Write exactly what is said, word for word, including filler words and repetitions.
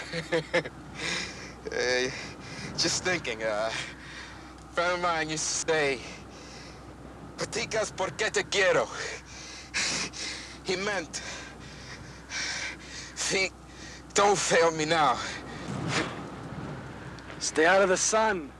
uh, just thinking, uh, a friend of mine used to say, "Platicas porque te quiero." He meant, think, don't fail me now. Stay out of the sun.